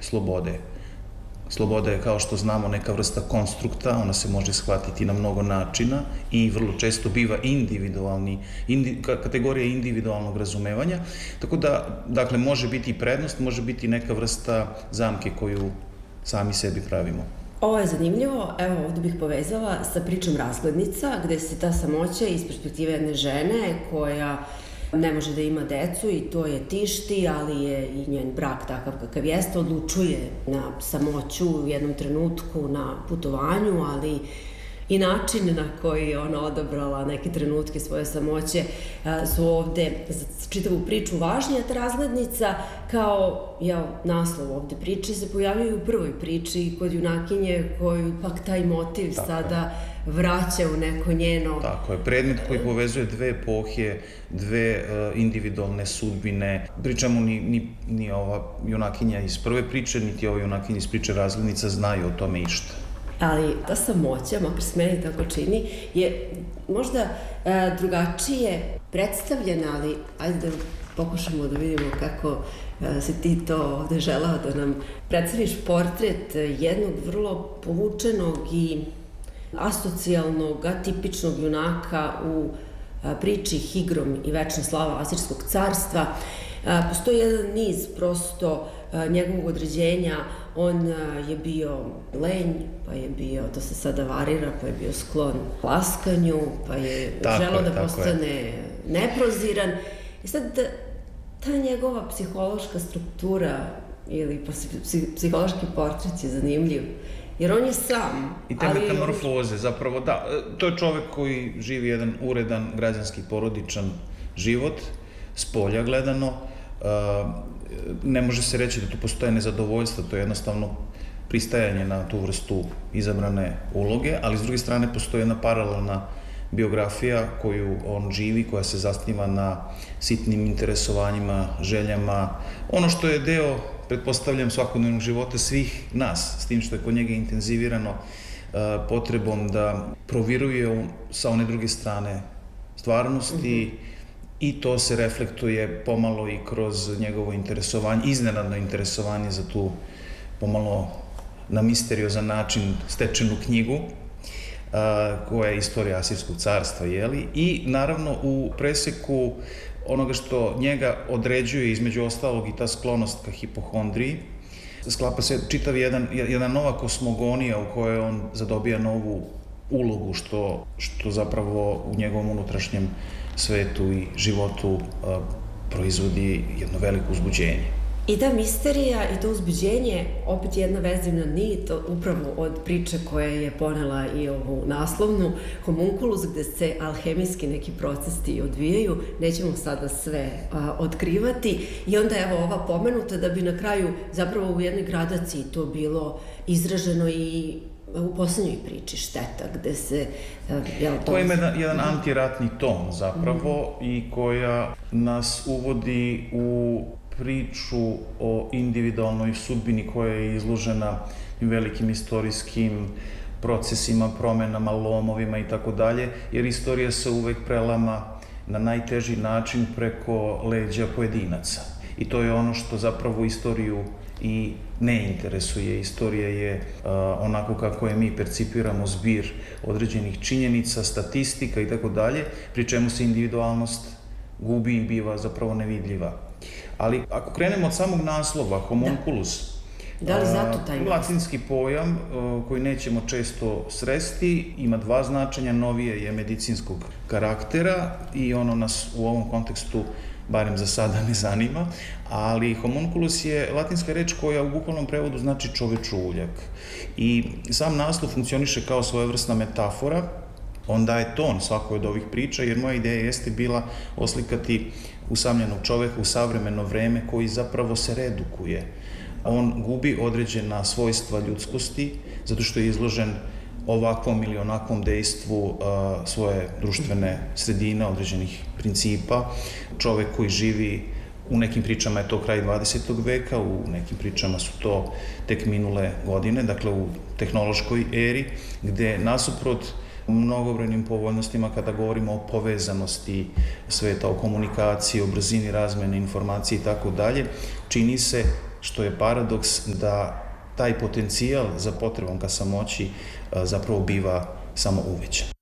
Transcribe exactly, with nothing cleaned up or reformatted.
slobode. Sloboda je, kao što znamo, neka vrsta konstrukta, ona se može shvatiti na mnogo načina i vrlo često biva individualni, indi, kategorija individualnog razumevanja, tako da, dakle, može biti i prednost, može biti neka vrsta zamke koju sami sebi pravimo. Ovo je zanimljivo, evo ovdje bih povezala sa pričom Razglednica, gde se ta samoća iz perspektive jedne žene koja ne može da ima decu i to je tišti, ali je i njen brak takav kakav jeste, odlučuje na samoću u jednom trenutku na putovanju, ali i način na koji je ona odabrala neke trenutke svoje samoće su ovde za čitavu priču važnija. Ta Razglednica kao jel, naslov ovde priče se pojavljaju u prvoj priči kod junakinje koju pak taj motiv Tako sada je. vraća u neko njeno... Tako je, predmet koji povezuje dve epohe, dve uh, individualne sudbine. Pričamo ni, ni, ni ova junakinja iz prve priče, niti ova junakinja iz priče Razglednica znaju o tome išta. Ali ta samoća, makar se meni tako čini, je možda e, drugačije predstavljena, ali ajde da pokušamo da vidimo kako e, si ti to ovde želao da nam predstaviš portret jednog vrlo povučenog i asocijalnog, atipičnog junaka u a, priči Higrom i večna slava Asirskog carstva. A, postoji jedan niz prosto a, njegovog određenja. On je bio lenj, pa je bio, to se sada varira, pa je bio sklon laskanju, pa je želeo da postane neproziran. I sad ta njegova psihološka struktura ili psihološki portret je zanimljiv. Jer on je sam. I te metamorfoze, zapravo, da. To je čovek koji živi jedan uredan, građanski, porodičan život, s polja gledano. Ne može se reći da tu postoje nezadovoljstva, to je jednostavno pristajanje na tu vrstu izabrane uloge, ali s druge strane postoji jedna paralelna biografija koju on živi, koja se zasniva na sitnim interesovanjima, željama. Ono što je deo, pretpostavljam, svakodnevnog života svih nas, s tim što je kod njega intenzivirano potrebom da proviruje sa one druge strane stvarnosti, mm-hmm. I to se reflektuje pomalo i kroz njegovo interesovanje, iznenadno interesovanje za tu pomalo na misteriozan način stečenu knjigu, a, koja je istorija Asirskog carstva, jeli? I naravno u preseku onoga što njega određuje između ostalog i ta sklonost ka hipohondriji, sklapa se čitav jedan, jedna nova kosmogonija u kojoj on zadobija novu ulogu, što, što zapravo u njegovom unutrašnjem svetu i životu a, proizvodi jedno veliko uzbuđenje. I ta misterija i to uzbuđenje, opet jedna vezivna nit, upravo od priče koja je ponela i ovu naslovnu, Homunculus, gde se alhemijski neki procesi odvijaju, nećemo sada sve a, otkrivati. I onda evo ova pomenuta da bi na kraju zapravo u jednoj gradaciji to bilo izraženo i u poslednjoj priči Šteta, gde se... Jel, koja ima jedan, jedan antiratni ton zapravo mm. i koja nas uvodi u priču o individualnoj sudbini koja je izložena velikim istorijskim procesima, promenama, lomovima i tako dalje, jer istorija se uvek prelama na najteži način preko leđa pojedinaca. I to je ono što zapravo istoriju i ne interesuje. Istorija je uh, onako kako je mi percipiramo zbir određenih činjenica, statistika i tako dalje, pri čemu se individualnost gubi i biva zapravo nevidljiva. Ali ako krenemo od samog naslova, Homunculus, da. Da li zato taj naslov? Latinski pojam uh, koji nećemo često sresti, ima dva značenja, novije je medicinskog karaktera i ono nas u ovom kontekstu barem za sada ne zanima, ali homunculus je latinska reč koja u bukvalnom prevodu znači čovečuljak. I sam naslov funkcioniše kao svojevrsna metafora, on daje ton svakoj od ovih priča, jer moja ideja jeste bila oslikati usamljenog čoveka u savremeno vreme koji zapravo se redukuje. On gubi određena svojstva ljudskosti, zato što je izložen ovakvom ili onakvom dejstvu a, svoje društvene sredine, određenih principa. Čovek koji živi, u nekim pričama je to kraj dvadesetog veka, u nekim pričama su to tek minule godine, dakle u tehnološkoj eri, gde nasuprot mnogobrojnim povoljnostima kada govorimo o povezanosti sveta, o komunikaciji, o brzini razmene informacije i tako dalje, čini se što je paradoks da taj potencijal za potrebom ka samoći zapravo biva samo uvećan.